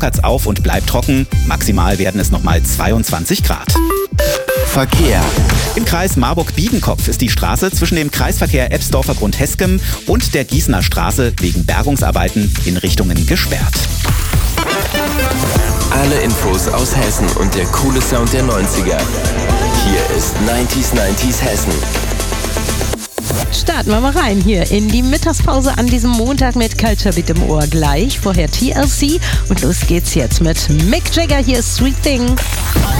lockert's auf und bleibt trocken. Maximal werden es nochmal 22 Grad. Verkehr. Im Kreis Marburg-Biedenkopf ist die Straße zwischen dem Kreisverkehr Ebsdorfer Grund-Heskem und der Gießener Straße wegen Bergungsarbeiten in Richtungen gesperrt. Alle Infos aus Hessen und der coole Sound der 90er. Hier ist 90s Hessen. Starten wir mal rein hier in die Mittagspause an diesem Montag mit Culture Beat im Ohr. Gleich vorher TLC und los geht's jetzt mit Mick Jagger. Hier ist Sweet Thing.